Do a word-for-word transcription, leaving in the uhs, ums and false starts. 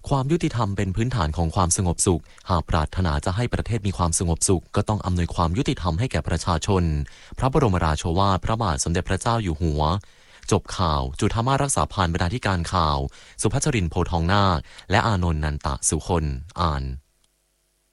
ความยุติธรรมเป็นพื้นฐานของความสงบสุขหากปรารถนาจะให้ประเทศมีความสงบสุขก็ต้องอำนวยความยุติธรรมให้แก่ประชาชนพระบรมราโชวาทพระบาทสมเด็จพระเจ้าอยู่หัวจบข่าวจุฑามาสรักษาพานบรรณาธิการข่าวสุภัชรินทร์โพทองนาคและอานนท์นันตะสุคนอ่าน